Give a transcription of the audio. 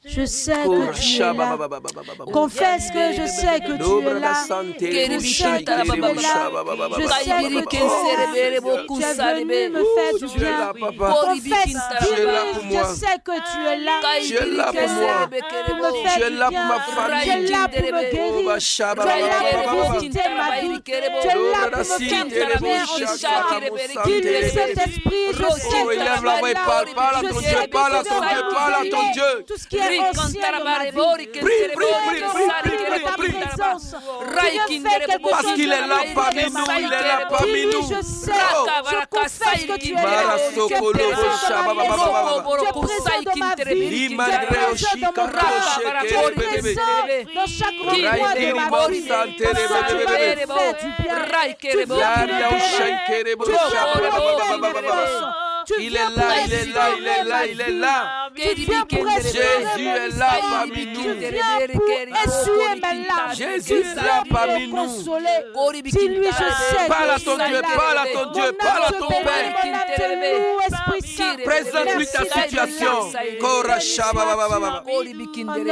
Je sais que tu es là. Confesse que je sais que tu es là. Je sais que tu es là. Je sais que tu es là. Tu es venu me faire du bien. Confesse, dis-le, je sais que tu es là. Tu es là pour moi. Pour me faire Tu es du là pour bien. ma famille. Tu es là pour me guérir. Tu es là pour visiter ma vie. Tu es là pour me faire du bien en ce soir. Dis-le, Saint-Esprit, je sais que tu es là. Parle à ton Dieu, parle à ton Dieu, parle à ton Dieu. Tout ce qui est ancien de ma vie. Prie. Parce qu'il est là parmi nous, il est là parmi nous. Je sais, je confesse que tu es là. Tu es présent dans ma maison. Tu es présent dans ma vie. Tu es présent dans mon cœur. Tu es présent dans chaque endroit de ma vie. Comme ça, tu vas me faire du bien. Tu viens pour Il est là, il est là, il est là, il est là. Tu viens pour Jésus est là parmi nous. Tu viens pour essuyer mes larmes. Jésus est là parmi nous. Dis-lui, je sais. Parle à ton Dieu, parle à ton Dieu, parle à ton Père. Esprit Saint. Présente-lui ta situation.